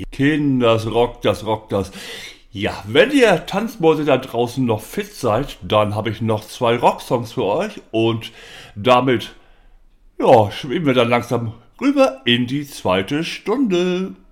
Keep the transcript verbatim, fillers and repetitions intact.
Kinders, rockt das, rockt das. Ja, wenn ihr Tanzmäuse da draußen noch fit seid, dann habe ich noch zwei Rocksongs für euch und damit, ja, schwimmen wir dann langsam rüber in die zweite Stunde.